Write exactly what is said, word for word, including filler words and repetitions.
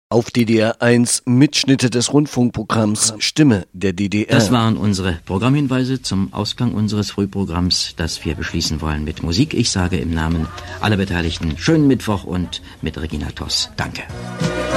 Auf D D R eins Mitschnitte des Rundfunkprogramms Stimme der D D R. Das waren unsere Programmhinweise zum Ausgang unseres Frühprogramms, das wir beschließen wollen mit Musik. Ich sage im Namen aller Beteiligten schönen Mittwoch und mit Regina Toss. Danke.